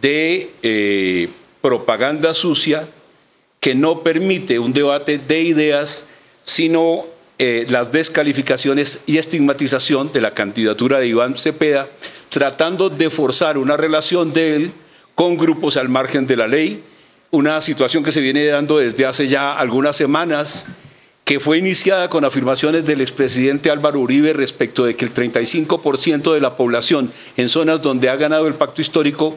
de propaganda sucia que no permite un debate de ideas, sino las descalificaciones y estigmatización de la candidatura de Iván Cepeda, tratando de forzar una relación de él con grupos al margen de la ley, una situación que se viene dando desde hace ya algunas semanas, que fue iniciada con afirmaciones del expresidente Álvaro Uribe respecto de que el 35% de la población en zonas donde ha ganado el pacto histórico